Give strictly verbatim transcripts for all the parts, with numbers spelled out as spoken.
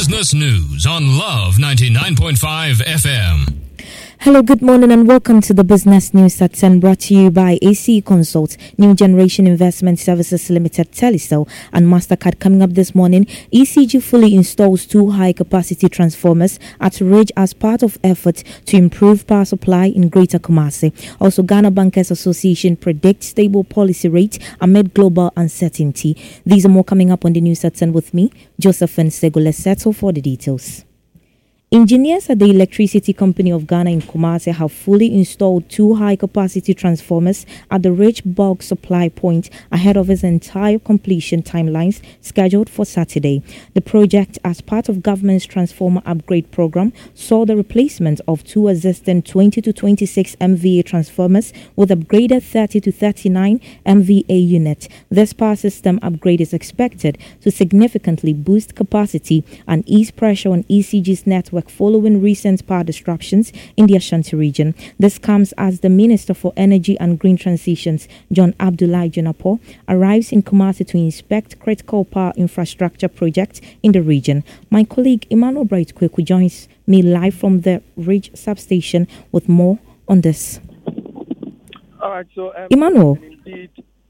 Business News on Love ninety-nine point five F M. Hello, good morning and welcome to the Business News at ten, brought to you by A C E Consult, New Generation Investment Services Limited, Telecel and MasterCard. Coming up this morning, E C G fully installs two high-capacity transformers at Ridge as part of efforts to improve power supply in Greater Kumasi. Also, Ghana Bankers Association predicts stable policy rate amid global uncertainty. These are more coming up on the News at ten with me, Josephine Sego. Let's settle for the details. Engineers at the Electricity Company of Ghana in Kumasi have fully installed two high-capacity transformers at the Ridge bulk supply point ahead of its entire completion timelines scheduled for Saturday. The project, as part of government's transformer upgrade program, saw the replacement of two existing twenty to twenty-six M V A transformers with upgraded thirty to thirty-nine M V A units. This power system upgrade is expected to significantly boost capacity and ease pressure on E C G's network following recent power disruptions in the Ashanti region. This comes as the Minister for Energy and Green Transitions, John Abdullahi Jinapor, arrives in Kumasi to inspect critical power infrastructure projects in the region. My colleague Emmanuel Bright Kweku joins me live from the Ridge substation with more on this. All right, so um, Emmanuel. Indeed.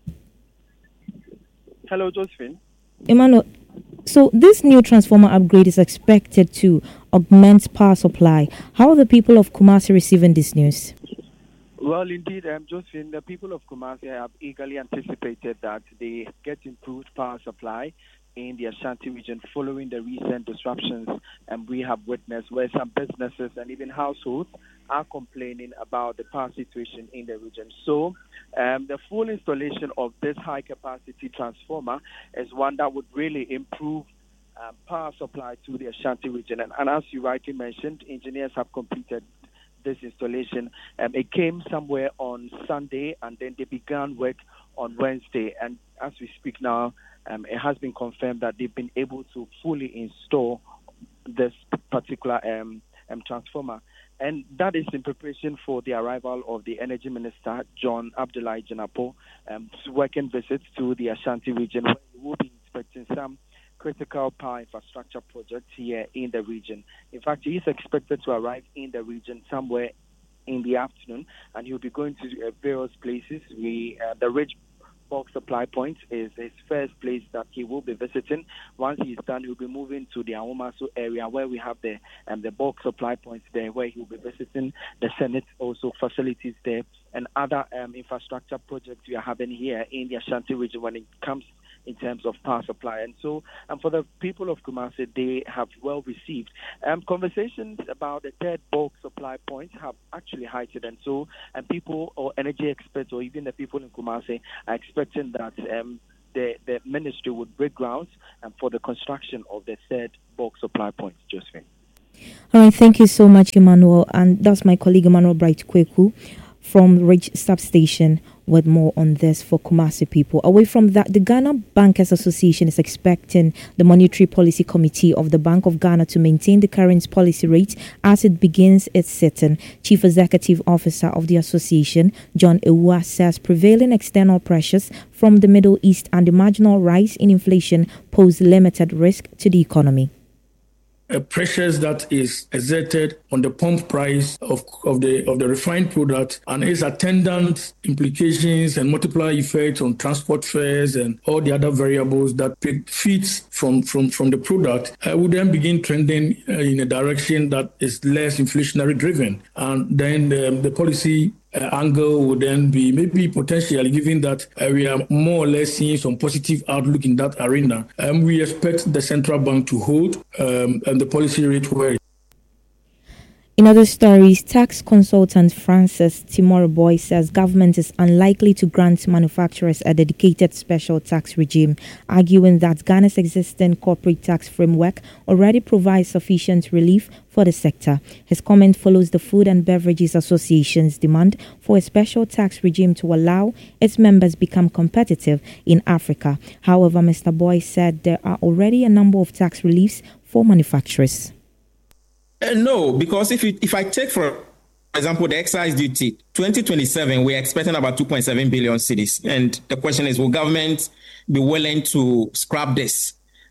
Hello, Josephine. Emmanuel. So this new transformer upgrade is expected to augment power supply. How are the people of Kumasi receiving this news? Well, indeed, um, Josephine, the people of Kumasi have eagerly anticipated that they get improved power supply in the Ashanti region following the recent disruptions um, we have witnessed, where some businesses and even households are complaining about the power situation in the region. So um, the full installation of this high-capacity transformer is one that would really improve um, power supply to the Ashanti region. And, and as you rightly mentioned, engineers have completed this installation. Um, it came somewhere on Sunday, and then they began work on Wednesday. And as we speak now, um, it has been confirmed that they've been able to fully install this particular um, um, transformer. And that is in preparation for the arrival of the Energy Minister, John Abdullahi Jinapor, um, working visits to the Ashanti region, where he will be inspecting some critical power infrastructure projects here in the region. In fact, he is expected to arrive in the region somewhere in the afternoon, and he'll be going to uh, various places. We, uh, the Ridge bulk supply point is his first place that he will be visiting. Once he's done, he'll be moving to the Awomaso area, where we have the um, the bulk supply points there, where he'll be visiting the Senate also facilities there, and other um, infrastructure projects we are having here in the Ashanti region when it comes in terms of power supply. And so um, for the people of Kumasi, they have well received. Um, conversations about the third bulk supply point have actually heightened. And so um, people or energy experts or even the people in Kumasi are expecting that um, the, the ministry would break grounds um, for the construction of the third bulk supply point. Josephine. All right, thank you so much, Emmanuel. And that's my colleague Emmanuel Bright Kweku from Ridge Substation with more on this for Kumasi people. Away from that, the Ghana Bankers Association is expecting the Monetary Policy Committee of the Bank of Ghana to maintain the current policy rate as it begins its sitting. Chief Executive Officer of the association, John Ewua, says prevailing external pressures from the Middle East and the marginal rise in inflation pose limited risk to the economy. Uh, pressures that is exerted on the pump price of, of the of the refined product and its attendant implications and multiplier effects on transport fares and all the other variables that feeds from from from the product uh, would then begin trending uh, in a direction that is less inflationary driven, and then um, the policy Uh, angle would then be maybe potentially, given that uh, we are more or less seeing some positive outlook in that arena. Um, we expect the central bank to hold um, and the policy rate where. In other stories, tax consultant Francis Timoroboy says government is unlikely to grant manufacturers a dedicated special tax regime, arguing that Ghana's existing corporate tax framework already provides sufficient relief for the sector. His comment follows the Food and Beverages Association's demand for a special tax regime to allow its members become competitive in Africa. However, Mister Boy said there are already a number of tax reliefs for manufacturers. Uh, no, because if you, if I take, for example, the excise duty, twenty twenty-seven, we're expecting about two point seven billion cedis. And the question is, will government be willing to scrap this?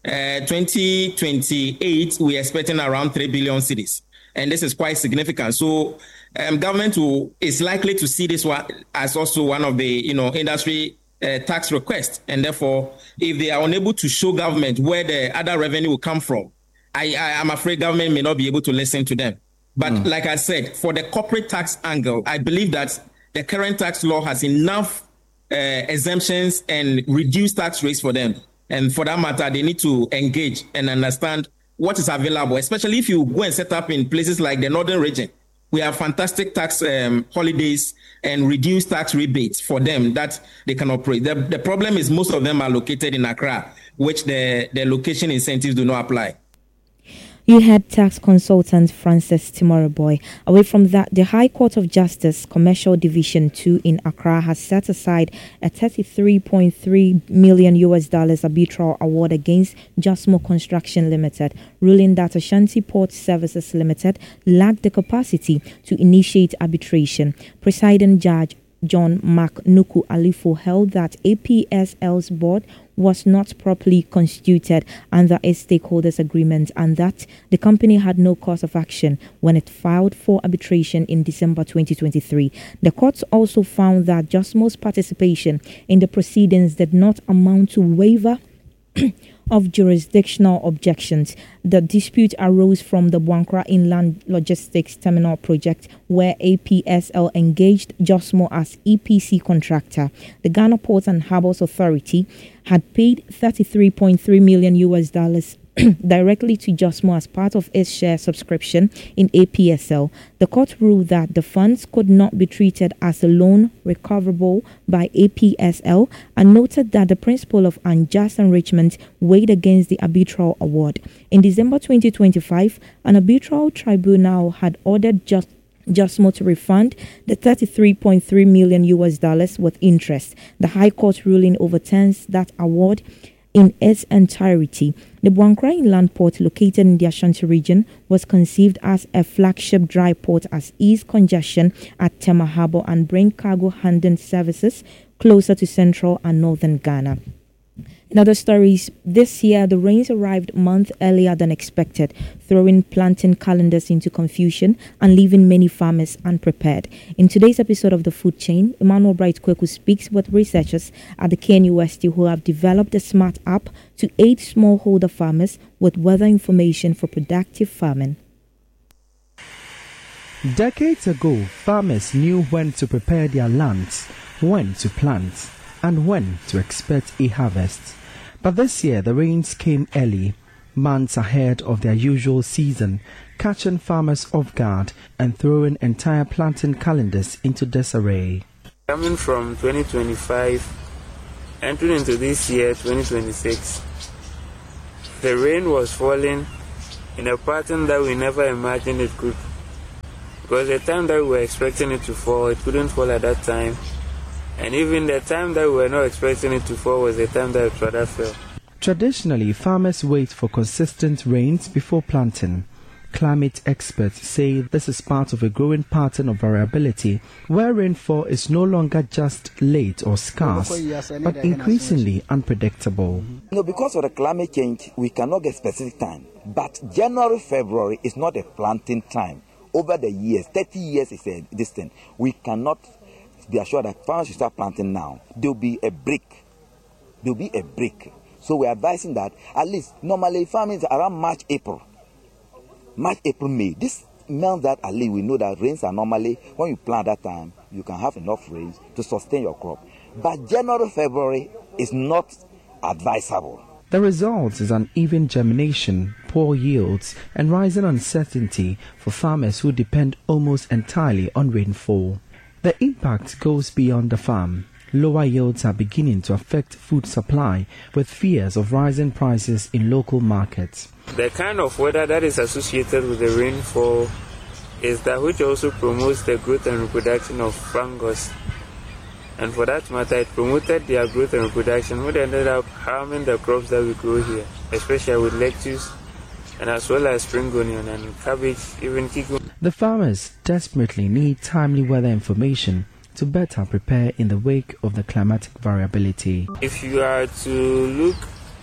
Uh, twenty twenty-eight, we're expecting around three billion cedis. And this is quite significant. So um, government will, is likely to see this one as also one of the, you know, industry uh, tax requests. And therefore, if they are unable to show government where the other revenue will come from, I, I am afraid government may not be able to listen to them. But mm. like I said, for the corporate tax angle, I believe that the current tax law has enough uh, exemptions and reduced tax rates for them. And for that matter, they need to engage and understand what is available, especially if you go and set up in places like the northern region. We have fantastic tax um, holidays and reduced tax rebates for them that they can operate. The, the problem is most of them are located in Accra, which the, the location incentives do not apply. You had tax consultant Francis Timoroboy. Away from that, the High Court of Justice, Commercial Division two in Accra has set aside a thirty-three point three million U S dollars arbitral award against Josmo Construction Limited, ruling that Ashanti Port Services Limited lacked the capacity to initiate arbitration. Presiding Judge John Maknuku Alifo held that A P S L's board was not properly constituted under a stakeholders agreement and that the company had no cause of action when it filed for arbitration in December twenty twenty-three. The court also found that Josmo's participation in the proceedings did not amount to waiver of jurisdictional objections. The dispute arose from the Buankra Inland Logistics Terminal project, where A P S L engaged Josmo as E P C contractor. The Ghana Ports and Harbours Authority had paid thirty-three point three million U S dollars directly to Josmo as part of its share subscription in A P S L. The court ruled that the funds could not be treated as a loan recoverable by A P S L and noted that the principle of unjust enrichment weighed against the arbitral award. In December twenty twenty-five, an arbitral tribunal had ordered just Josmo to refund the thirty-three point three million U S dollars with interest. The High Court ruling overturns that award in its entirety. The Buankra Inland Port, located in the Ashanti region, was conceived as a flagship dry port as ease congestion at Tema Harbour and bring cargo handling services closer to central and northern Ghana. In other stories, this year the rains arrived a month earlier than expected, throwing planting calendars into confusion and leaving many farmers unprepared. In today's episode of The Food Chain, Emmanuel Bright Kweku speaks with researchers at the K N U S T who have developed a smart app to aid smallholder farmers with weather information for productive farming. Decades ago, farmers knew when to prepare their lands, when to plant, and when to expect a harvest. But this year, the rains came early, months ahead of their usual season, catching farmers off guard and throwing entire planting calendars into disarray. Coming from twenty twenty-five, entering into this year, twenty twenty-six, the rain was falling in a pattern that we never imagined it could. Because the time that we were expecting it to fall, it couldn't fall at that time. And even the time that we were not expecting it to fall was the time that it rather fell. Traditionally, farmers wait for consistent rains before planting. Climate experts say this is part of a growing pattern of variability, where rainfall is no longer just late or scarce, but increasingly unpredictable. No, because of the climate change, we cannot get specific time. But January, February is not a planting time. Over the years, thirty years is a distance. We cannot be assured that farmers should start planting now. There will be a break. There will be a break. So we're advising that at least normally farming is around March, April. March, April, May. This means that at least we know that rains are normally, when you plant that time, you can have enough rains to sustain your crop. But January, February is not advisable. The result is uneven germination, poor yields, and rising uncertainty for farmers who depend almost entirely on rainfall. The impact goes beyond the farm. Lower yields are beginning to affect food supply, with fears of rising prices in local markets. The kind of weather that is associated with the rainfall is that which also promotes the growth and reproduction of fungus. And for that matter, it promoted their growth and reproduction, which ended up harming the crops that we grow here, especially with lettuce, and as well as spring onion and cabbage, even cucumber. The farmers desperately need timely weather information to better prepare in the wake of the climatic variability. If you are to look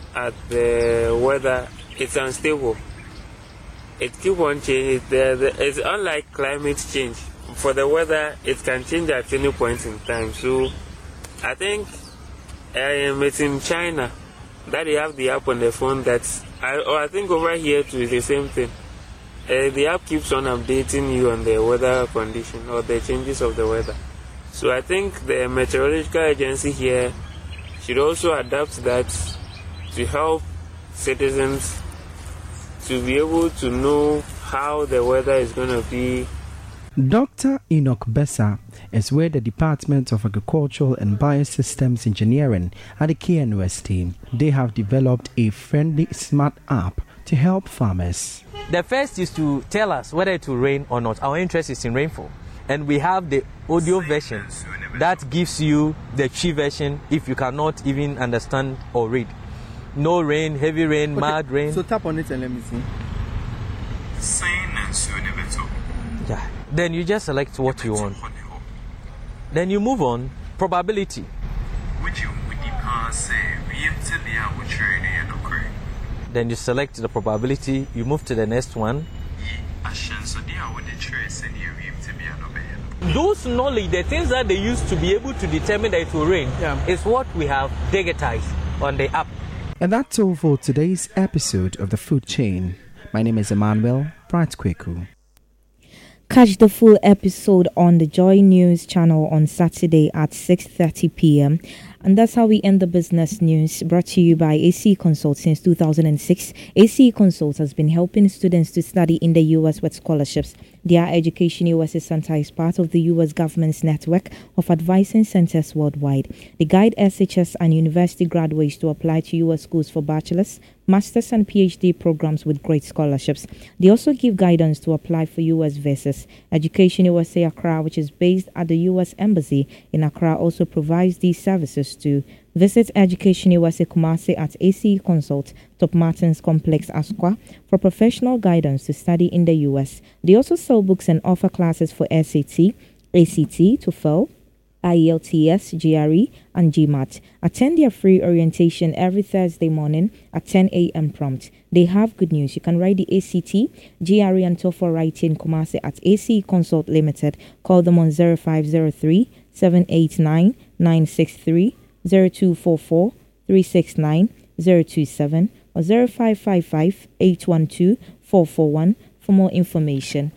at the weather, it's unstable. It keeps on changing. It's unlike climate change. For the weather, it can change at any point in time. So I think um, it's in China that they have the app on the phone that, I, or I think over here too is the same thing. Uh, the app keeps on updating you on the weather condition or the changes of the weather. So I think the meteorological agency here should also adapt that to help citizens to be able to know how the weather is going to be. Doctor Enoch Bessa is with the Department of Agricultural and Biosystems Engineering at the K N U S team. They have developed a friendly smart app to help farmers. The first is to tell us whether it will rain or not. Our interest is in rainfall. And we have the audio version that gives you the tree version if you cannot even understand or read. No rain, heavy rain, okay, mad rain. So tap on it and let me see. Yeah. Then you just select what you want. Then you move on. Probability. Then you select the probability. You move to the next one. Those knowledge, the things that they use to be able to determine that it will rain, yeah, is what we have digitized on the app. And that's all for today's episode of The Food Chain. My name is Emmanuel Bright Kweku. Catch the full episode on the Joy News channel on Saturday at six thirty p.m. And that's how we end the business news, brought to you by A C Consult since two thousand six. A C Consult has been helping students to study in the U S with scholarships. Their Education U S A Center is part of the U S government's network of advising centers worldwide. They guide S H S and university graduates to apply to U S schools for bachelor's, master's and PhD programs with great scholarships. They also give guidance to apply for U S visas. Education U S A Accra, which is based at the U S Embassy in Accra, also provides these services too. Visit Education U S A Kumasi at A C Consult, Top Martins Complex, Asqua, for professional guidance to study in the U S. They also sell books and offer classes for S A T, A C T, TOEFL, I E L T S, G R E, and GMAT. Attend their free orientation every Thursday morning at ten a.m. prompt. They have good news. You can write the A C T, G R E, and TOEFL writing Kumasi at A C Consult Limited. Call them on zero five zero three, seven eight nine, nine six three, zero two four four, three six nine, zero two seven, or zero five five five, eight one two, four four one for more information.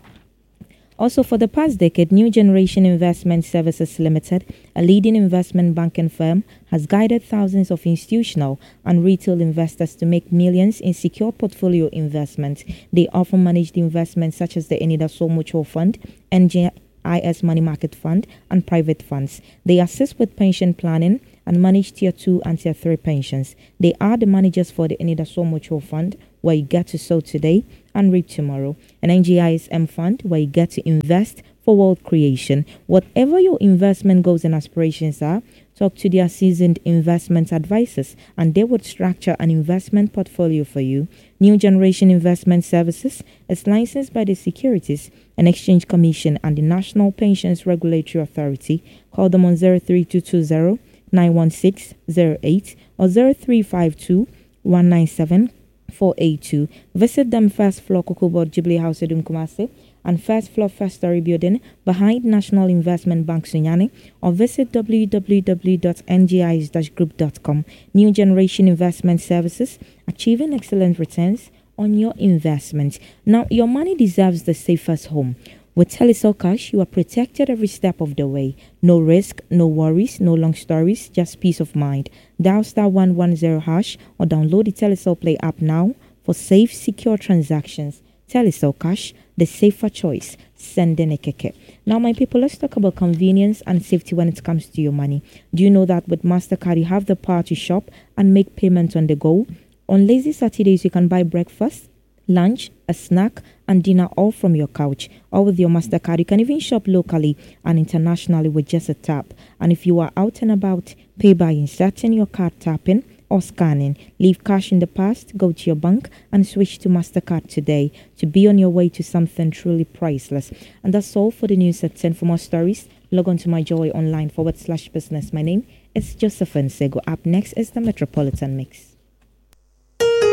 Also, for the past decade, New Generation Investment Services Limited, a leading investment banking firm, has guided thousands of institutional and retail investors to make millions in secure portfolio investments. They often manage the investments such as the Enidaso Mutual Fund, N G I S Money Market Fund, and private funds. They assist with pension planning and manage Tier two and Tier three pensions. They are the managers for the Enidaso Mutual Fund, where you get to sow today and reap tomorrow, an N G I S M fund where you get to invest for world creation. Whatever your investment goals and aspirations are, talk to their seasoned investment advisors and they would structure an investment portfolio for you. New Generation Investment Services is licensed by the Securities and Exchange Commission and the National Pensions Regulatory Authority. Call them on zero three two two zero, nine one six zero eight or zero three five two, one nine seven four eight two. Visit them first floor Kokobo Jubilee House Edum Kumasi and first floor first story building behind National Investment Bank Sunyani, or visit w w w dot n g i s dash group dot com. New Generation Investment Services, achieving excellent returns on your investment. Now, your money deserves the safest home. With Telecel Cash, you are protected every step of the way. No risk, no worries, no long stories, just peace of mind. Dial star one one zero hash or download the Telecel Play app now for safe, secure transactions. Telecel Cash, the safer choice. Sending a keke. Now, my people, let's talk about convenience and safety when it comes to your money. Do you know that with MasterCard, you have the power to shop and make payments on the go? On lazy Saturdays, you can buy breakfast, lunch, a snack, and dinner all from your couch. Or with your MasterCard, you can even shop locally and internationally with just a tap. And if you are out and about, pay by inserting your card tapping or scanning. Leave cash in the past, go to your bank and switch to MasterCard today to be on your way to something truly priceless. And that's all for the news at ten. For more stories, log on to my Joy Online forward slash business. My name is Josephine Sego. Up next is the Metropolitan Mix.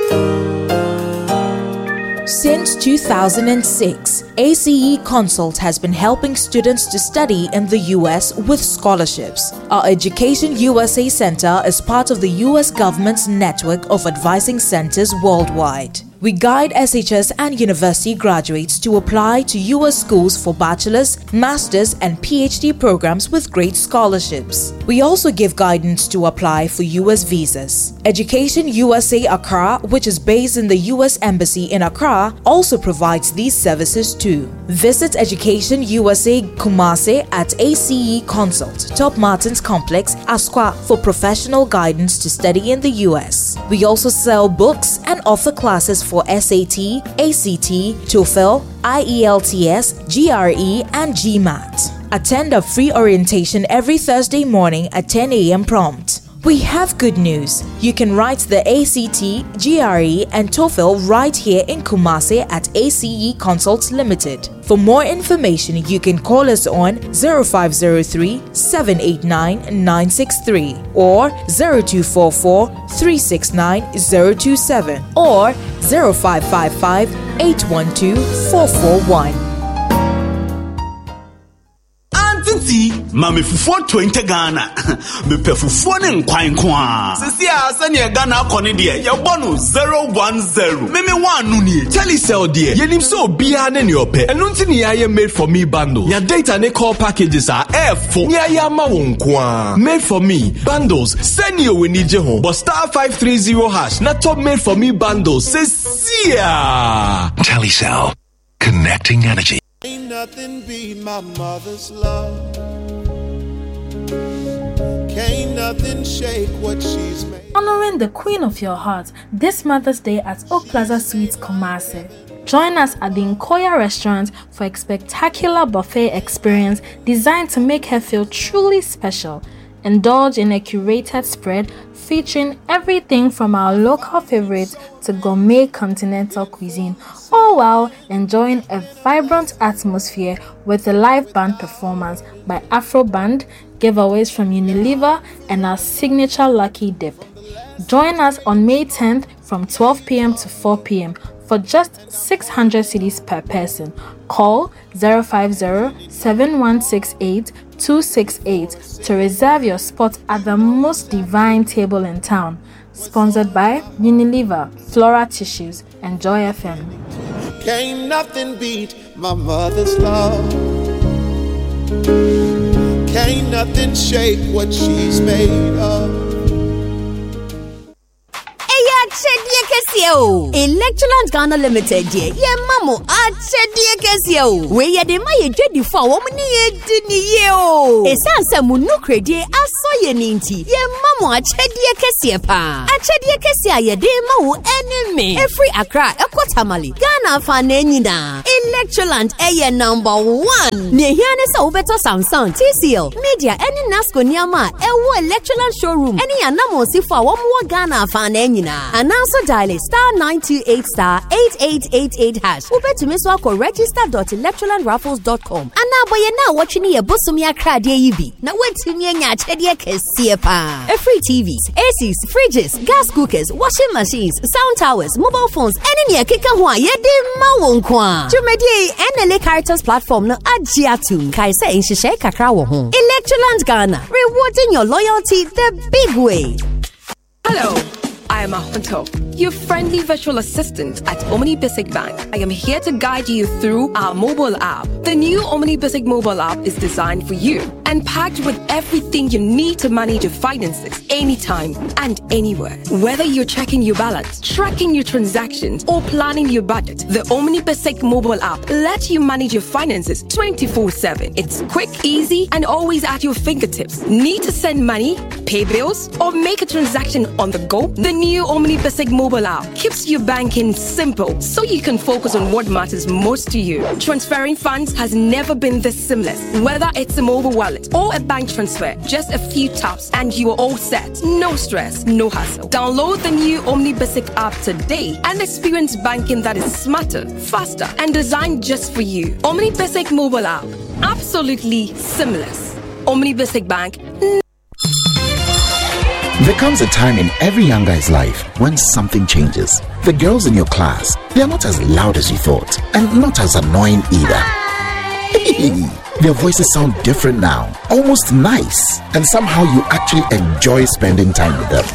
Since two thousand six, A C E Consult has been helping students to study in the U S with scholarships. Our Education U S A Center is part of the U S government's network of advising centers worldwide. We guide S H S and university graduates to apply to U S schools for bachelor's, master's, and P H D programs with great scholarships. We also give guidance to apply for U S visas. Education U S A Accra, which is based in the U S Embassy in Accra, also provides these services too. Visit Education U S A Kumasi at A C E Consult, Top Martins Complex, Asqua, for professional guidance to study in the U S. We also sell books and offer classes for S A T, A C T, TOEFL, I E L T S, G R E, and GMAT. Attend a free orientation every Thursday morning at ten a.m. prompt. We have good news. You can write the A C T, G R E, and TOEFL right here in Kumasi at A C E Consults Limited. For more information, you can call us on zero five zero three, seven eight nine, nine six three or zero two four four, three six nine, zero two seven or zero five five five, eight one two, four four one. Mami fufuo twenty Ghana. Me pe fufuo ne nkwan kwa. Sisi a sanya Ghana akone de ye bonu zero one zero. Me me one nu nie. Telecel de. Yenim so bia ne ne ope. Enu nti ne aye made for me bundle. Ya data ne call packages are airfo. Ni aye ma won kwa. Made for me bundles. Send you we need je ho. But star five three zero hash. Na top made for me bundles. Sisi a. Telecel. Connecting energy. Ain't nothing beat my mother's love. Can't nothing shake what she's made. Honoring the queen of your heart this Mother's Day at Oak Plaza Suites Kumasi. Join us at the Nkoya restaurant for a spectacular buffet experience designed to make her feel truly special. Indulge in a curated spread featuring everything from our local favorites to gourmet continental cuisine, all while enjoying a vibrant atmosphere with a live band performance by Afro Band, giveaways from Unilever, and our signature Lucky Dip. Join us on May tenth from twelve p.m. to four p.m. for just six hundred cedis per person. Call zero five zero, seven one six eight, two six eight to reserve your spot at the most divine table in town. Sponsored by Unilever, Flora Tissues, and Joy F M. Can't nothing beat my mother's love. Can't nothing shake what she's made of. Electroland Ghana Limited, ye mamo a chedia kesio. We ye de ma ye dwedi fa wo mni ye dini ye o. Esansa mu no kredi aso ye ninti. Ye mamo a chedia kesie pa. A chedia kesia ye de ma wo enemy. Every Accra ekotamali. Ghana fa na nyina. Electroland eye number one. Ne hiane sa ubeto Samsung, T C L, Media, any Nasco Niama, ewo Electroland showroom. Any anamo si fa wo mo Ghana fa na nyina. And also dial star nine two eight star eight eight eight eight hash. Ube to miss wako register dot electroland raffles dot com. Ana boye na watching ye busumi Accra de yibi. Na wenti mi nya chedie kesie pa. A free T Vs, A Cs, fridges, gas cookers, washing machines, sound towers, mobile phones, any ne keka ho ye de ma won kwa. Jumedie N L A Caritas platform no agiatum. Kai se nhihye kakra wo ho. Electroland Ghana, rewarding your loyalty the big way. Hello, I am Ahonto, your friendly virtual assistant at Omni Basic Bank. I am here to guide you through our mobile app. The new Omni Basic mobile app is designed for you and packed with everything you need to manage your finances anytime and anywhere. Whether you're checking your balance, tracking your transactions, or planning your budget, the Omni Basic mobile app lets you manage your finances twenty-four seven. It's quick, easy, and always at your fingertips. Need to send money, pay bills, or make a transaction on the go? The new Omni Basic mobile app keeps your banking simple so you can focus on what matters most to you. Transferring funds has never been this seamless. Whether it's a mobile wallet or a bank transfer, just a few taps and you are all set. No stress, no hassle. Download the new Omni Basic app today and experience banking that is smarter, faster, and designed just for you. Omni Basic mobile app, absolutely seamless. Omni Basic Bank. There comes a time in every young guy's life when something changes. The girls in your class, they are not as loud as you thought, and not as annoying either. Their voices sound different now, almost nice, and somehow you actually enjoy spending time with them.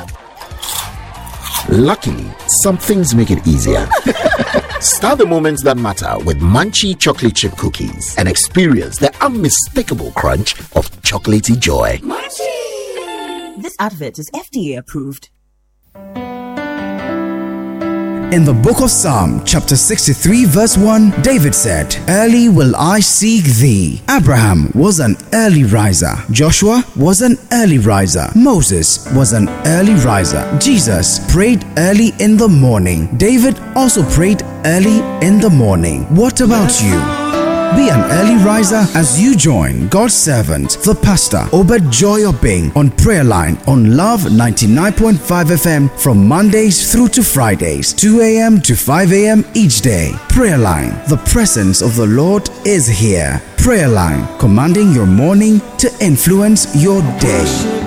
Luckily, some things make it easier. Start the moments that matter with Munchie chocolate chip cookies and experience the unmistakable crunch of chocolatey joy. Munchie! This advert is F D A approved. In the book of Psalm, chapter sixty-three, verse one, David said, "Early will I seek thee." Abraham was an early riser. Joshua was an early riser. Moses was an early riser. Jesus prayed early in the morning. David also prayed early in the morning. What about you? Be an early riser as you join God's servant, the pastor, Obed Joy Obeng, on Prayer Line on Love ninety-nine point five F M from Mondays through to Fridays, two a.m. to five a.m. each day. Prayer Line, the presence of the Lord is here. Prayer Line, commanding your morning to influence your day.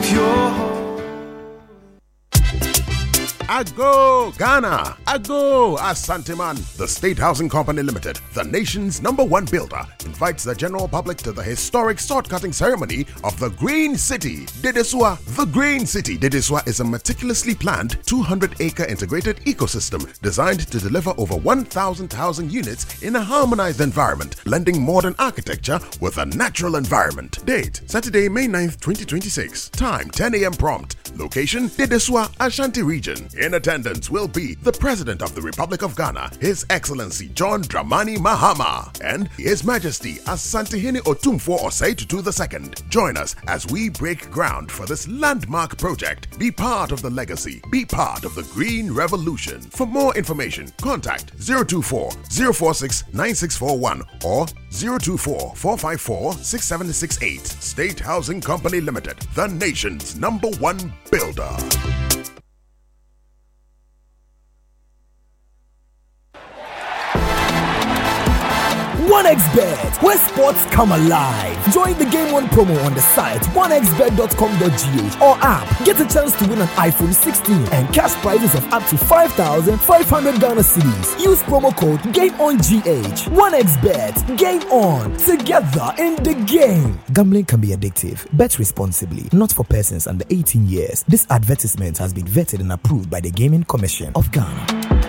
Ago Ghana, Ago Asanteman. The State Housing Company Limited, the nation's number one builder, invites the general public to the historic sword-cutting ceremony of the Green City, Dedesua. The Green City, Dedesua, is a meticulously planned two hundred acre integrated ecosystem designed to deliver over one thousand housing units in a harmonized environment, blending modern architecture with a natural environment. Date, Saturday, May ninth, twenty twenty-six. Time, ten a.m. prompt. Location, Dedesua, Ashanti region. In attendance will be the President of the Republic of Ghana, His Excellency John Dramani Mahama, and His Majesty Asantehene Otumfuo Osei Tutu the Second. Join us as we break ground for this landmark project. Be part of the legacy. Be part of the Green Revolution. For more information, contact zero two four, zero four six, nine six four one or zero two four, four five four, six seven six eight. State Housing Company Limited, the nation's number one builder. one x bet, where sports come alive. Join the Game On promo on the site one x bet dot com dot g h or app. Get a chance to win an iPhone sixteen and cash prizes of up to five thousand five hundred Ghana cedis. Use promo code GameOnGH. one x bet, Game On, together in the game. Gambling can be addictive. Bet responsibly. Not for persons under eighteen years. This advertisement has been vetted and approved by the Gaming Commission of Ghana.